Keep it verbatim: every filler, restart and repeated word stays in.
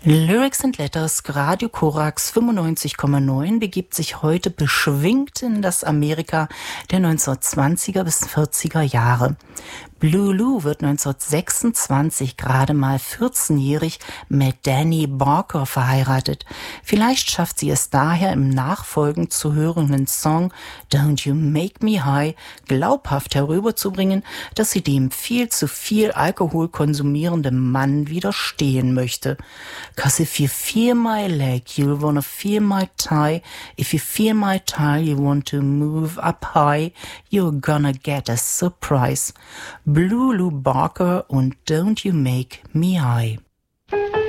Lyrics and Letters, Radio Korax fünfundneunzig Komma neun begibt sich heute beschwingt in das Amerika der neunzehnhundertzwanziger bis vierziger Jahre. Blue Lou wird neunzehnhundertsechsundzwanzig gerade mal vierzehnjährig mit Danny Barker verheiratet. Vielleicht schafft sie es daher im nachfolgend zu hörenden Song Don't You Make Me High glaubhaft herüberzubringen, dass sie dem viel zu viel Alkohol konsumierenden Mann widerstehen möchte. Cause if you feel my leg, you'll wanna feel my tie. If you feel my tie, you want to move up high. You're gonna get a surprise. Blue Lou Barker und Don't You Make Me High.